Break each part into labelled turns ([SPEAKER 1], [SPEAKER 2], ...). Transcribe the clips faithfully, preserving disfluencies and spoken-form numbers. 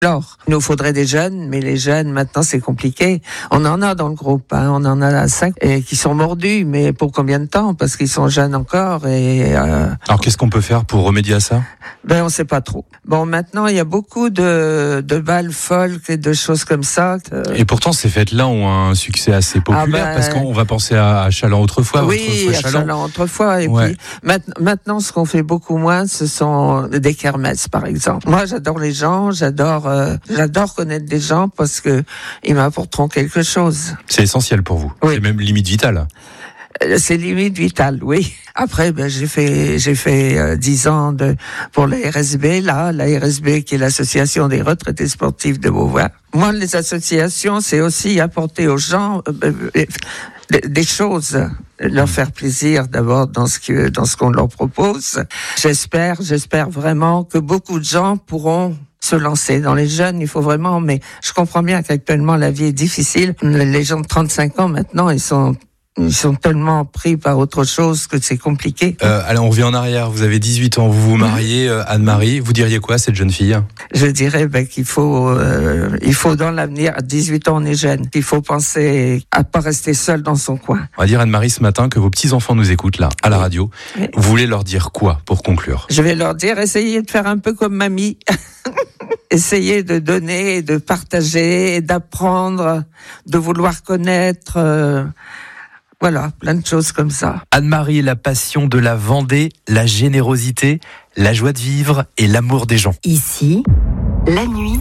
[SPEAKER 1] Alors, il nous faudrait des jeunes, mais les jeunes, maintenant, c'est compliqué. On en a dans le groupe, hein, on en a cinq et qui sont mordus, mais pour combien de temps? Parce qu'ils sont jeunes encore. Et euh...
[SPEAKER 2] Alors, qu'est-ce qu'on peut faire pour remédier à ça?
[SPEAKER 1] Ben, on sait pas trop. Bon, maintenant, il y a beaucoup de, de balles folk et de choses comme ça. Que...
[SPEAKER 2] Et pourtant, ces fêtes-là ont un succès assez populaire, ah ben... parce qu'on va penser à Chaland autrefois.
[SPEAKER 1] Oui,
[SPEAKER 2] autrefois,
[SPEAKER 1] à Chaland autrefois. Et
[SPEAKER 2] ouais.
[SPEAKER 1] puis, maintenant, ce qu'on fait beaucoup moins, ce sont des kermesses, par exemple. Moi, j'adore les gens, j'adore, euh, j'adore connaître des gens parce que ils m'apporteront quelque chose.
[SPEAKER 2] C'est essentiel pour vous.
[SPEAKER 1] Oui.
[SPEAKER 2] C'est même limite vitale.
[SPEAKER 1] C'est limite vital, oui. Après, ben j'ai fait j'ai fait euh, dix ans de pour la R S B, là, la R S B qui est l'association des retraités sportifs de Beauvoir. Moi, les associations, c'est aussi apporter aux gens euh, euh, des choses, leur faire plaisir d'abord dans ce que dans ce qu'on leur propose. J'espère, j'espère vraiment que beaucoup de gens pourront se lancer. Dans les jeunes, il faut vraiment, mais je comprends bien qu'actuellement la vie est difficile. Les gens de trente-cinq ans maintenant, ils sont Ils sont tellement pris par autre chose que c'est compliqué.
[SPEAKER 2] Euh, allez, on revient en arrière. Vous avez dix-huit ans, vous vous mariez, euh, Anne-Marie. Vous diriez quoi à cette jeune fille?
[SPEAKER 1] Je dirais ben, qu'il faut, euh, il faut dans l'avenir, à dix-huit ans on est jeune, il faut penser à pas rester seul dans son coin.
[SPEAKER 2] On va dire, Anne-Marie, ce matin, que vos petits-enfants nous écoutent là, à la radio.
[SPEAKER 1] Oui.
[SPEAKER 2] Vous voulez leur dire quoi pour conclure?
[SPEAKER 1] Je vais leur dire, essayez de faire un peu comme mamie. Essayez de donner, de partager, d'apprendre, de vouloir connaître... Euh, Voilà, plein de choses comme ça.
[SPEAKER 3] Anne-Marie, la passion de la Vendée, la générosité, la joie de vivre et l'amour des gens.
[SPEAKER 4] Ici, la nuit,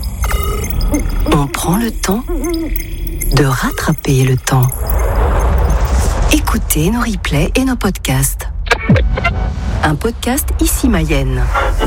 [SPEAKER 4] on prend le temps de rattraper le temps. Écoutez nos replays et nos podcasts. Un podcast Ici Mayenne.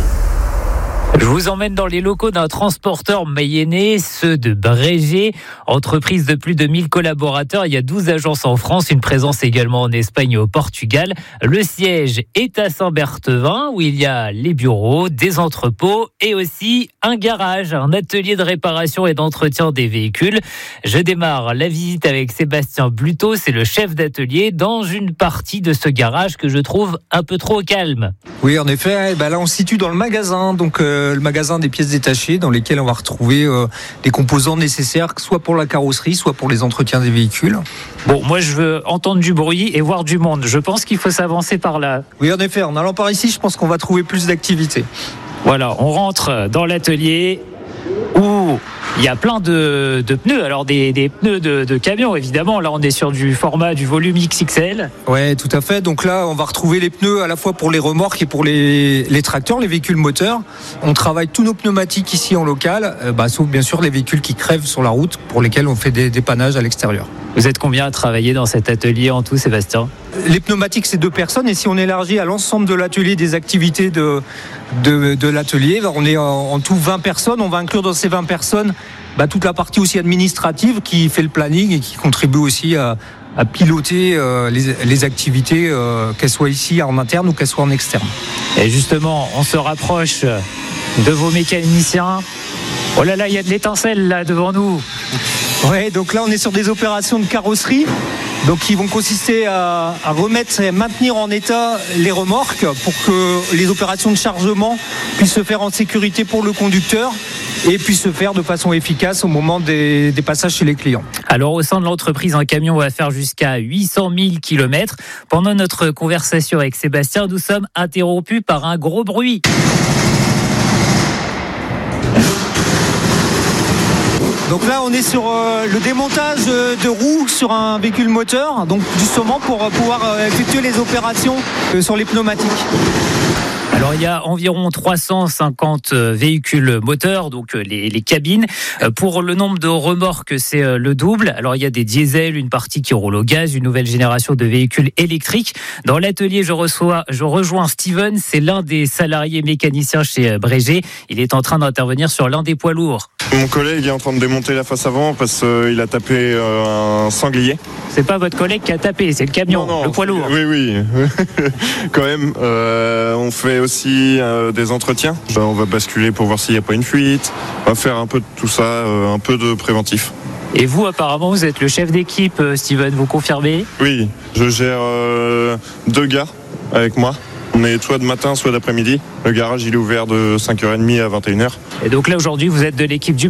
[SPEAKER 5] Je vous emmène dans les locaux d'un transporteur mayennais, ceux de Brégé, entreprise de plus de mille collaborateurs. Il y a douze agences en France, une présence également en Espagne et au Portugal. Le siège est à Saint-Berthevin, où il y a les bureaux, des entrepôts et aussi un garage, un atelier de réparation et d'entretien des véhicules. Je démarre la visite avec Sébastien Bluteau, c'est le chef d'atelier, dans une partie de ce garage que je trouve un peu trop calme.
[SPEAKER 6] Oui, en effet, ben là on se situe dans le magasin, donc euh, le magasin des pièces détachées, dans lesquelles on va retrouver euh, les composants nécessaires, soit pour la carrosserie, soit pour les entretiens des véhicules.
[SPEAKER 5] Bon, moi je veux entendre du bruit et voir du monde. Je pense qu'il faut s'avancer par là.
[SPEAKER 6] Oui, en effet, en allant par ici, je pense qu'on va trouver plus d'activité.
[SPEAKER 5] Voilà, on rentre dans l'atelier où il y a plein de, de pneus, alors des, des pneus de, de camions évidemment, là on est sur du format du volume X X L.
[SPEAKER 6] Ouais, tout à fait, donc là on va retrouver les pneus à la fois pour les remorques et pour les, les tracteurs, les véhicules moteurs. On travaille tous nos pneumatiques ici en local, euh, bah, sauf bien sûr les véhicules qui crèvent sur la route pour lesquels on fait des dépannages à l'extérieur.
[SPEAKER 5] Vous êtes combien à travailler dans cet atelier en tout, Sébastien ?
[SPEAKER 6] Les pneumatiques, c'est deux personnes, et si on élargit à l'ensemble de l'atelier des activités de, de, de l'atelier, on est en, en tout vingt personnes. On va inclure dans ces vingt personnes bah, toute la partie aussi administrative qui fait le planning et qui contribue aussi à, à piloter euh, les, les activités, euh, qu'elles soient ici en interne ou qu'elles soient en externe.
[SPEAKER 5] Et justement, on se rapproche de vos mécaniciens. Oh là là, il y a de l'étincelle là devant nous.
[SPEAKER 6] Ouais, donc là on est sur des opérations de carrosserie, donc qui vont consister à, à remettre et maintenir en état les remorques pour que les opérations de chargement puissent se faire en sécurité pour le conducteur et puissent se faire de façon efficace au moment des, des passages chez les clients.
[SPEAKER 5] Alors au sein de l'entreprise, un camion va faire jusqu'à huit cent mille kilomètres. Pendant notre conversation avec Sébastien, nous sommes interrompus par un gros bruit.
[SPEAKER 6] Donc là, on est sur euh, le démontage de, de roues sur un véhicule moteur, donc justement pour euh, pouvoir euh, effectuer les opérations euh, sur les pneumatiques.
[SPEAKER 5] Alors il y a environ trois cent cinquante véhicules moteurs, donc les, les cabines. Pour le nombre de remorques, c'est le double. Alors il y a des diesels, une partie qui roule au gaz, une nouvelle génération de véhicules électriques. Dans l'atelier, je reçois, je rejoins Steven, c'est l'un des salariés mécaniciens chez Brégé. Il est en train d'intervenir sur l'un des poids lourds.
[SPEAKER 7] Mon collègue est en train de démonter la face avant parce qu'il a tapé un sanglier.
[SPEAKER 5] C'est pas votre collègue qui a tapé, c'est le camion,
[SPEAKER 7] non, non,
[SPEAKER 5] le poids lourd.
[SPEAKER 7] Oui, oui, quand même. Euh, on fait aussi euh, des entretiens. Ben, on va basculer pour voir s'il n'y a pas une fuite. On va faire un peu de tout ça, euh, un peu de préventif.
[SPEAKER 5] Et vous, apparemment, vous êtes le chef d'équipe, Steven, vous confirmez ?
[SPEAKER 7] Oui, je gère euh, deux gars avec moi. On est soit de matin, soit d'après-midi. Le garage, il est ouvert de cinq heures trente à vingt et une heures.
[SPEAKER 5] Et donc là, aujourd'hui, vous êtes de l'équipe du